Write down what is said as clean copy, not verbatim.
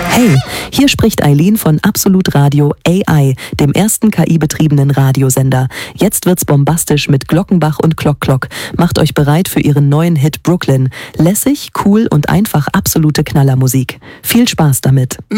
Hey, hier spricht Eileen von Absolut Radio AI, dem ersten KI-betriebenen Radiosender. Jetzt wird's bombastisch mit Glockenbach und Klock Klock. Macht euch bereit für ihren neuen Hit Brooklyn. Lässig, cool und einfach absolute Knallermusik. Viel Spaß damit.